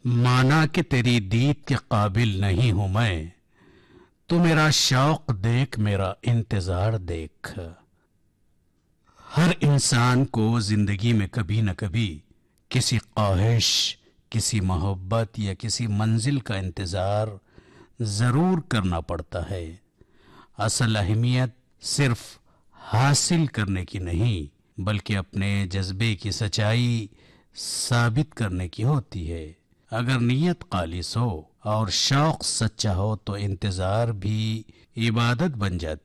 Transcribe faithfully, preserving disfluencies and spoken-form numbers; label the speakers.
Speaker 1: माना कि तेरी दीद के काबिल नहीं हूं मैं, तू मेरा शौक देख, मेरा इंतजार देख। हर इंसान को जिंदगी में कभी न कभी किसी ख्वाहिश, किसी मोहब्बत या किसी मंजिल का इंतजार जरूर करना पड़ता है। असल अहमियत सिर्फ हासिल करने की नहीं, बल्कि अपने जज्बे की सच्चाई साबित करने की होती है। अगर नीयत खालिस हो और शौक सच्चा हो तो इंतजार भी इबादत बन जाती